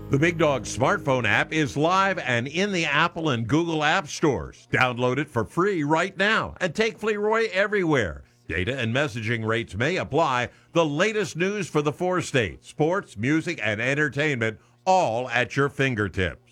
The Big Dog smartphone app is live and in the Apple and Google app stores. Download it for free right now and take Fleroy everywhere. Data and messaging rates may apply. The latest news for the 4 states, sports, music, and entertainment, all at your fingertips.